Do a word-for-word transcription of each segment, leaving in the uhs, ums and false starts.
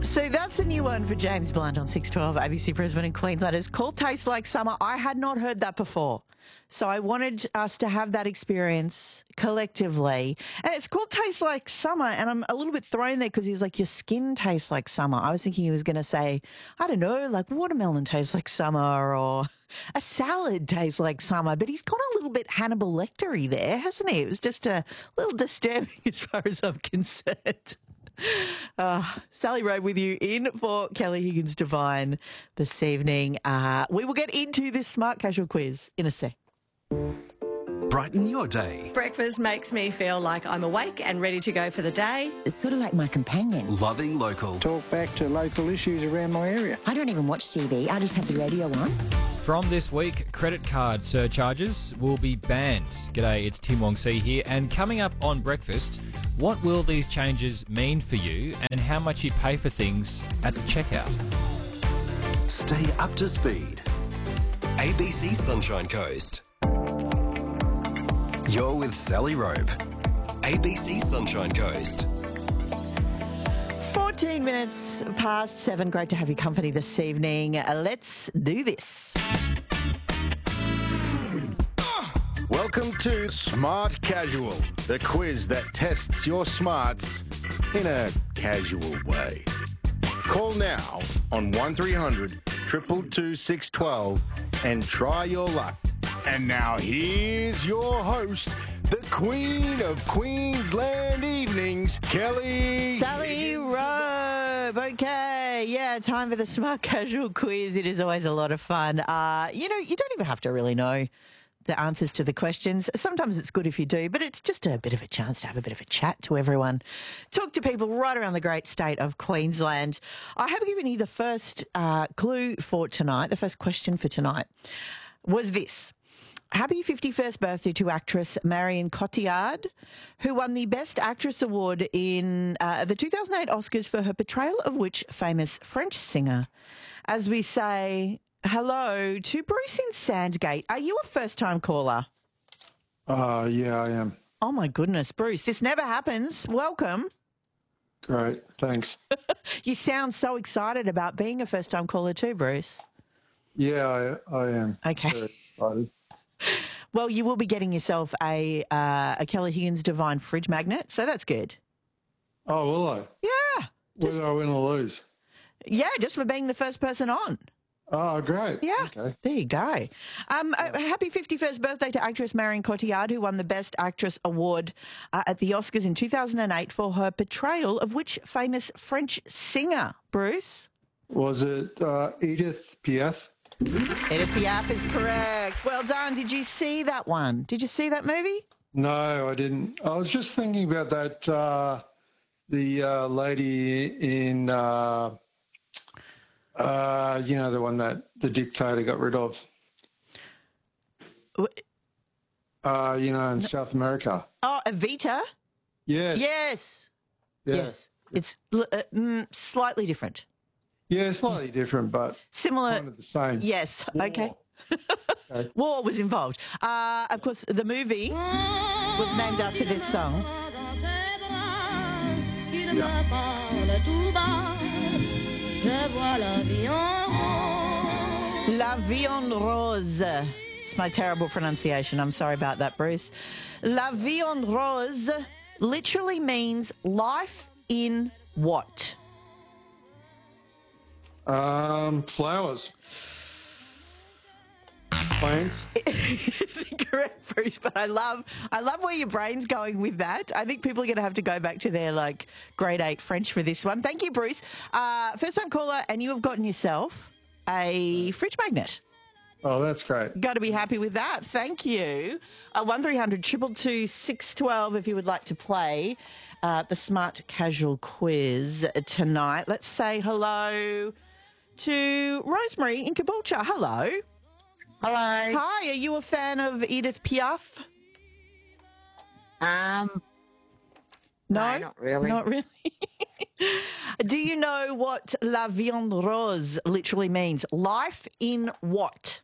So that's a new one for James Blunt on six twelve A B C Brisbane and Queensland. It's called Taste Like Summer. I had not heard that before. So I wanted us to have that experience collectively. And it's called Taste Like Summer. And I'm a little bit thrown there because he's like, your skin tastes like summer. I was thinking he was going to say, I don't know, like watermelon tastes like summer or a salad tastes like summer. But he's got a little bit Hannibal Lecter-y there, hasn't he? It was just a little disturbing as far as I'm concerned. Uh, Sally Rowe with you in for Kelly Higgins Divine this evening. Uh, we will get into this smart casual quiz in a sec. Brighten your day. Breakfast makes me feel like I'm awake and ready to go for the day. It's sort of like my companion. Loving local. Talk back to local issues around my area. I don't even watch T V. I just have the radio on. From this week, credit card surcharges will be banned. G'day, it's Tim Wong See here. And coming up on Breakfast, what will these changes mean for you and how much you pay for things at the checkout? Stay up to speed. A B C Sunshine Coast. You're with Sally Robe. A B C Sunshine Coast. fourteen minutes past seven. Great to have your company this evening. Uh, let's do this. Welcome to Smart Casual, the quiz that tests your smarts in a casual way. Call now on one three hundred, two two two, six one two and try your luck. And now here's your host, the Queen of Queensland Evenings, Kelly. Sally Rowe. Okay, yeah, time for the Smart Casual quiz. It is always a lot of fun. Uh, you know, you don't even have to really know the answers to the questions. Sometimes it's good if you do, but it's just a bit of a chance to have a bit of a chat to everyone. Talk to people right around the great state of Queensland. I have given you the first uh, clue for tonight. The first question for tonight was this. Happy fifty-first birthday to actress Marion Cotillard, who won the Best Actress Award in uh, the two thousand eight Oscars for her portrayal of which famous French singer? As we say hello to Bruce in Sandgate. Are you a first-time caller? Uh, yeah, I am. Oh, my goodness, Bruce, this never happens. Welcome. Great, thanks. You sound so excited about being a first-time caller too, Bruce. Yeah, I, I am. Okay. Very excited. Well, you will be getting yourself a uh, a Kelly Higgins Divine fridge magnet, so that's good. Oh, will I? Yeah. Just, Whether I win or lose? yeah, just for being the first person on. Oh, great. Yeah, Okay. there you go. Um, uh, happy fifty-first birthday to actress Marion Cotillard, who won the Best Actress Award uh, at the Oscars in two thousand eight for her portrayal of which famous French singer, Bruce? Was it uh, Edith Piaf? Edith Piaf is correct. Well done. Did you see that one? Did you see that movie? No, I didn't. I was just thinking about that, uh, the uh, lady in, uh, uh, you know, the one that the dictator got rid of. Uh, you know, in South America. Oh, Evita? Yes. Yes. Yeah. Yes. It's uh, mm, slightly different. Yeah, slightly different, but Similar. kind of the same. Yes. War. Okay. Okay. War was involved. Uh, of course, the movie was named after this song. La Vie en Rose. It's my terrible pronunciation. I'm sorry about that, Bruce. La Vie en Rose literally means life in what? Um, flowers. Plants. It's incorrect, Bruce, but I love I love where your brain's going with that. I think people are going to have to go back to their like grade eight French for this one. Thank you, Bruce. Uh, first time caller, and you have gotten yourself a fridge magnet. Oh, that's great. Got to be happy with that. Thank you. Uh, one three hundred, two two two, six one two if you would like to play uh, the Smart Casual quiz tonight. Let's say hello to Rosemary in Caboolture. Hello. Hello. Hi, are you a fan of Edith Piaf? Um, No, no, not really. Not really. Do you know what La Vie en Rose literally means? Life in what?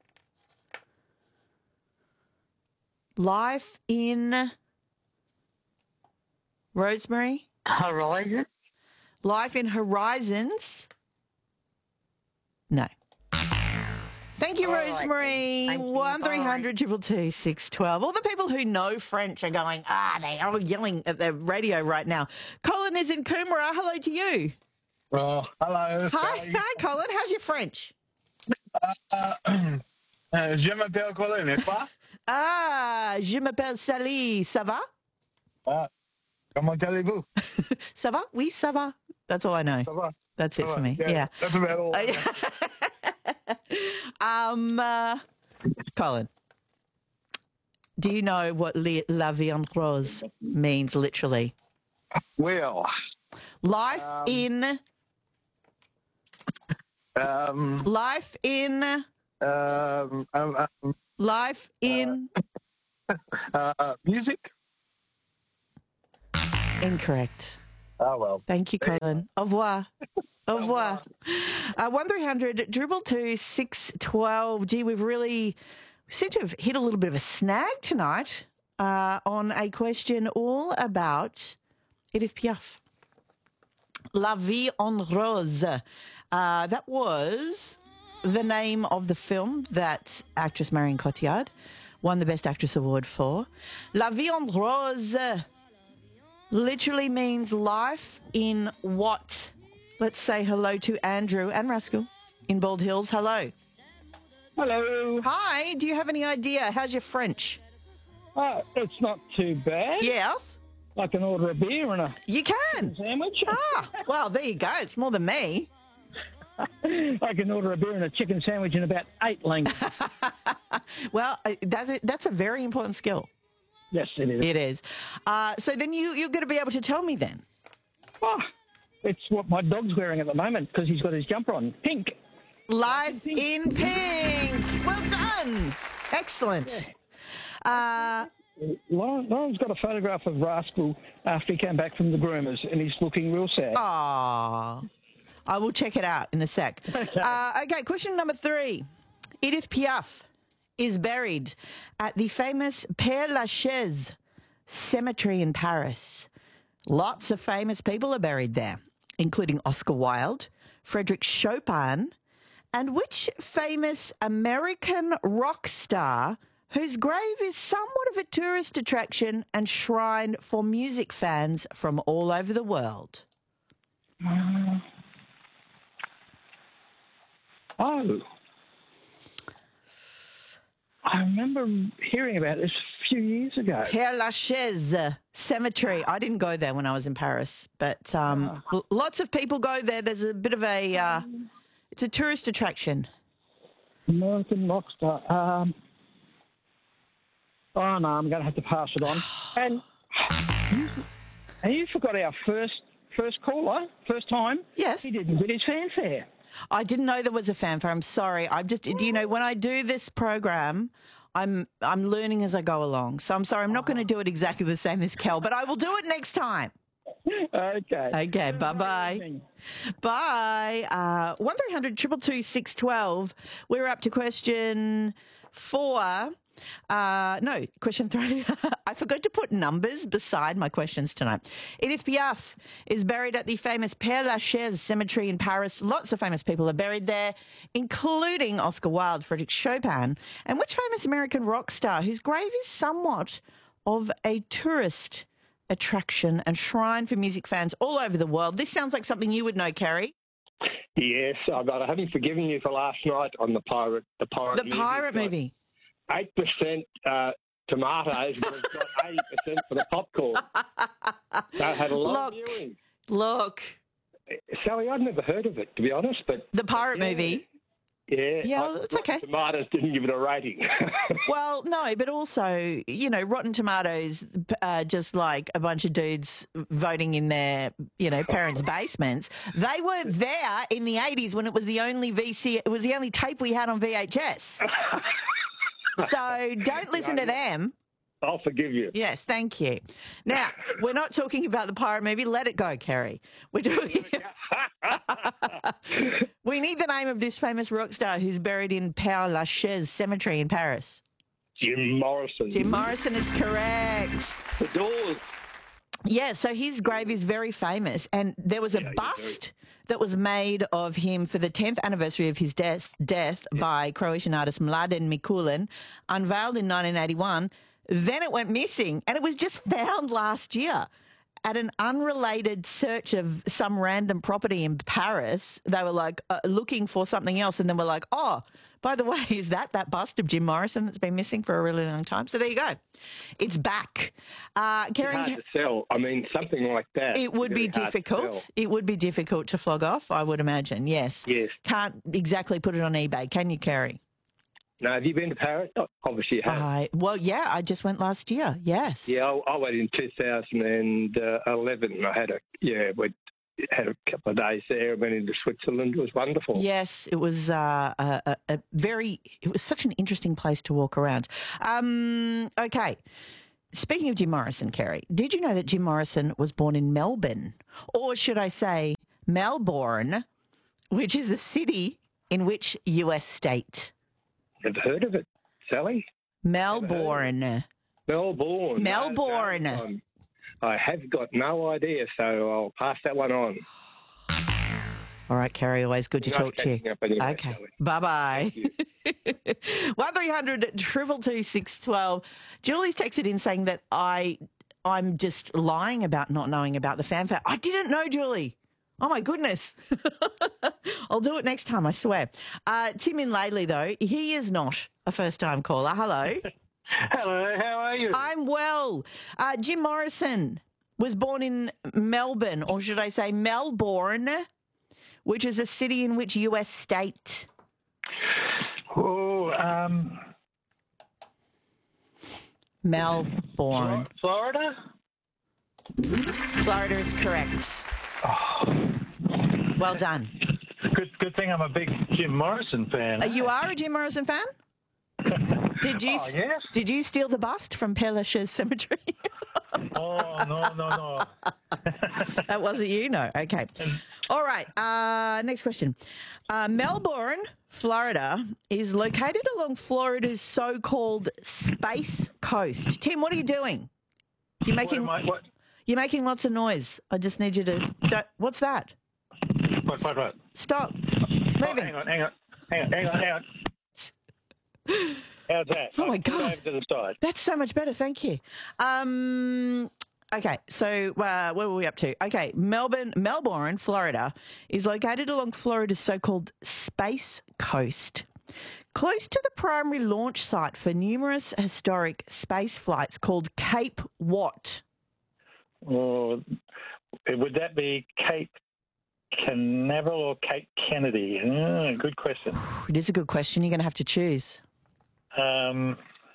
Life in Rosemary? Horizon. Life in Horizons? No. Thank you, All right, Rosemary. then. Thank you. One three Bye. hundred two two two six twelve. All the people who know French are going, ah, they are yelling at their radio right now. Colin is in Coomera. Hello to you. Oh, hello. Hi, hi, Colin. How's your French? Uh, uh, je m'appelle Colin, n'est-ce pas? Ah, je m'appelle Sally. Ça va? Uh, comment allez-vous? Ça va? Oui, ça va. That's all I know. Ça va? That's it Ça for va. me. Yeah. That's about all. Uh, yeah. um, uh, Colin, do you know what li- La Vie en Rose means literally? Well, Life in, um, life in, um, um, um, life in. uh, music? Incorrect. Oh, well. Thank you, Colin. Au revoir. Au revoir. Uh, one three hundred triple two six twelve. Gee, we've really we seem to have hit a little bit of a snag tonight uh, on a question all about Edith Piaf. La Vie en Rose. Uh, that was the name of the film that actress Marion Cotillard won the Best Actress Award for. La Vie en Rose literally means life in what? Let's say hello to Andrew and Rascal in Bald Hills. Hello. Hello. Hi. Do you have any idea? How's your French? Uh, it's not too bad. Yes. I can order a beer and a You can. sandwich. Ah, well, there you go. It's more than me. I can order a beer and a chicken sandwich in about eight languages. Well, uh, that's a, that's a very important skill. Yes, it is. It is. Uh, so then you, you're going to be able to tell me then. Oh, it's what my dog's wearing at the moment because he's got his jumper on. Pink. Life in Pink. Well done. Excellent. Uh, Lauren, Lauren's got a photograph of Rascal after he came back from the groomers and he's looking real sad. Aw. I will check it out in a sec. Uh, okay, question number three. Edith Piaf is buried at the famous Père Lachaise cemetery in Paris. Lots of famous people are buried there, including Oscar Wilde, Frédéric Chopin, and which famous American rock star whose grave is somewhat of a tourist attraction and shrine for music fans from all over the world? Uh, oh. I remember hearing about this a few years ago. Père Lachaise Cemetery. I didn't go there when I was in Paris, but um, l- lots of people go there. There's a bit of a, uh, it's a tourist attraction. American rock star. Um, oh, no, I'm going to have to pass it on. And you, and you forgot our first first caller, first time. Yes. He didn't get his fanfare. I didn't know there was a fanfare. I'm sorry. I'm just, you know, when I do this program, I'm I'm learning as I go along. So I'm sorry. I'm not going to do it exactly the same as Kel, but I will do it next time. Okay. Okay. Bye bye. Bye. Uh, one three hundred triple two six twelve. We're up to question four. Uh, no, question three. I forgot to put numbers beside my questions tonight. Edith Piaf is buried at the famous Père Lachaise cemetery in Paris. Lots of famous people are buried there, including Oscar Wilde, Frédéric Chopin, and which famous American rock star whose grave is somewhat of a tourist attraction and shrine for music fans all over the world. This sounds like something you would know, Carrie. Yes, but I haven't forgiven you for last night on the pirate, the pirate, The movie. pirate It's like movie. Eight percent uh, tomatoes, but it's got eighty percent for the popcorn. So I had a lot Look. of viewing. Look, Sally, I'd never heard of it, to be honest, but the pirate yeah, movie. Yeah, Yeah, I- well, it's Rotten okay. Tomatoes didn't give it a rating. Well, no, but also, you know, Rotten Tomatoes, uh, just like a bunch of dudes voting in their, you know, parents' basements. They were there in the eighties when it was the only V C, it was the only tape we had on V H S. So don't listen to them. I'll forgive you. Yes, thank you. Now, we're not talking about the pirate movie. Let it go, Kerry. We're talking. We need the name of this famous rock star who's buried in Père Lachaise cemetery in Paris. Jim Morrison. Jim Morrison is correct. The Doors. Yeah, so his grave is very famous, and there was a Yeah, bust that was made of him for the tenth anniversary of his death, death by Croatian artist Mladen Mikulin, unveiled in nineteen eighty-one. Then it went missing, and it was just found last year at an unrelated search of some random property in Paris. They were like uh, looking for something else, and then were like, oh, by the way, is that that bust of Jim Morrison that's been missing for a really long time? So there you go. It's back. Uh, It's Kerry, hard to sell. I mean, something like that. it would be really hard to difficult. sell. It would be difficult to flog off, I would imagine, yes. Yes. Can't exactly put it on eBay, can you, Kerry? No, have you been to Paris? Oh, obviously you have. I, well, yeah, I just went last year, yes. Yeah, I, I went in two thousand eleven. I had a yeah, we had a couple of days there. Went into Switzerland. It was wonderful. Yes, it was uh, a, a, a very, it was such an interesting place to walk around. Um, okay. Speaking of Jim Morrison, Kerry, did you know that Jim Morrison was born in Melbourne? Or should I say Melbourne, which is a city in which U S state? Never heard of it, Sally. Melbourne. Melbourne. Melbourne. No, no, I'm- I have got no idea, so I'll pass that one on. All right, Kerry, always good to Nice talk to you. catching up anyway, Okay, Sally. bye-bye. one three hundred two two six one two. Julie's texted in saying that I, I'm just lying about not knowing about the fanfare. I didn't know, Julie. Oh, my goodness. I'll do it next time, I swear. Uh, Tim in Laidley, though, he is not a first-time caller. Hello. Hello, how are you? I'm well. Uh, Jim Morrison was born in Melbourne, or should I say Melbourne, which is a city in which U S state? Oh, um, Melbourne. Florida? Florida is correct. Well done. Good, good thing I'm a big Jim Morrison fan. Uh, you are a Jim Morrison fan? Did you? Oh, yes. Did you steal the bust from Père Lachaise Cemetery? Oh, no, no, no. That wasn't you, no. Okay. All right. Uh, next question. Uh, Melbourne, Florida, is located along Florida's so-called Space Coast. Tim, what are you doing? You're making. What am I- what? You're making lots of noise. I just need you to. Don't, what's that? What, what, what? Stop. Oh, Moving. hang on, hang on, hang on, hang on, hang on. How's that? Oh, my I'll go God. over to the side. That's so much better. Thank you. Um, okay, so uh, where were we up to? Okay, Melbourne, Melbourne, Florida, is located along Florida's so-called Space Coast, close to the primary launch site for numerous historic space flights called Cape what? Oh, would that be Cape Canaveral or Cape Kennedy? Ah, good question. It is a good question. You're going to have to choose. Um,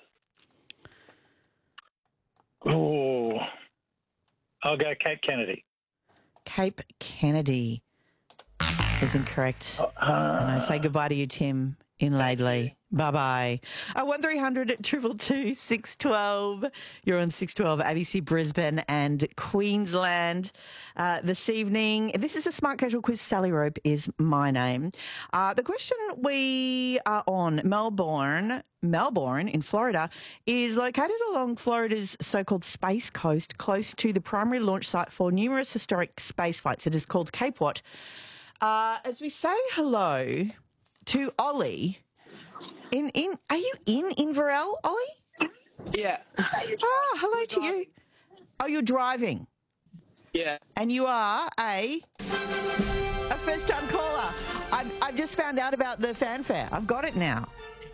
oh, I'll go Cape Kennedy. Cape Kennedy is incorrect. Uh, and I say goodbye to you, Tim, in Laidley. Bye-bye. Uh, one three hundred two two two six one two. You're on six twelve A B C Brisbane and Queensland uh, this evening. This is a Smart Casual Quiz. Sally Rope is my name. Uh, the question we are on, Melbourne, Melbourne in Florida, is located along Florida's so-called Space Coast, close to the primary launch site for numerous historic space flights. It is called Cape what? Uh, as we say hello to Ollie. In in are you in Inverell, Ollie? Yeah. Ah, hello to you. Oh, you're driving. Yeah. And you are a a first time caller. I've I've just found out about the fanfare. I've got it now.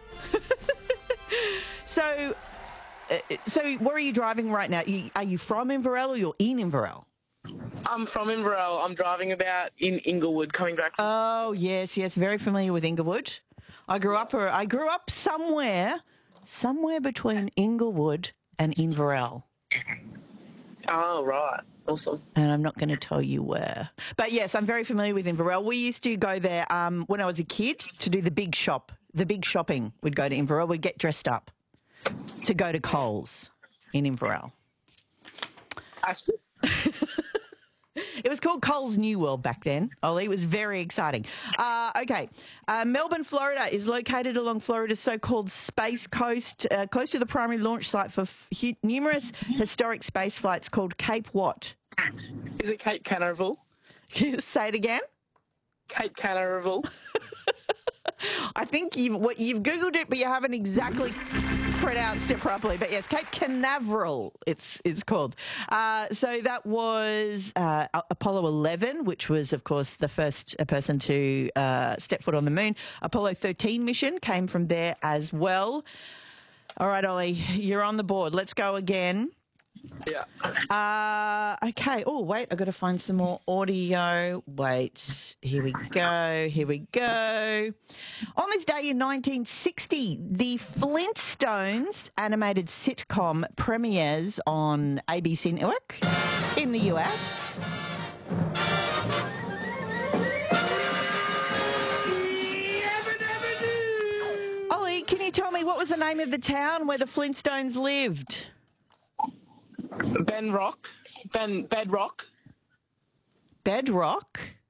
so uh, so where are you driving right now? You, are you from Inverell or you're in Inverell? I'm from Inverell. I'm driving about in Inglewood, coming back from... Oh yes, yes, very familiar with Inglewood. I grew up. I grew up somewhere, somewhere between Inglewood and Inverell. Oh, right. Awesome. And I'm not going to tell you where. But yes, I'm very familiar with Inverell. We used to go there um, when I was a kid to do the big shop, the big shopping. We'd go to Inverell. We'd get dressed up to go to Coles in Inverell. That's good. It was called Coles New World back then, Ollie. It was very exciting. Uh, okay. Uh, Melbourne, Florida is located along Florida's so-called Space Coast, uh, close to the primary launch site for f- hu- numerous historic space flights called Cape what? Is it Cape Canaveral? Say it again. Cape Canaveral. I think you've what you've Googled it, but you haven't exactly pronounced it properly. But yes, Cape Canaveral, it's it's called. Uh, so that was uh, Apollo eleven, which was, of course, the first person to uh, step foot on the moon. Apollo thirteen mission came from there as well. All right, Ollie, you're on the board. Let's go again. Yeah. Uh, okay. Oh, wait. I've got to find some more audio. Wait. Here we go. Here we go. On this day in nineteen sixty, the Flintstones animated sitcom premieres on A B C Network in the U S. Ollie, can you tell me what was the name of the town where the Flintstones lived? Ben Rock. Ben Bedrock. Bedrock?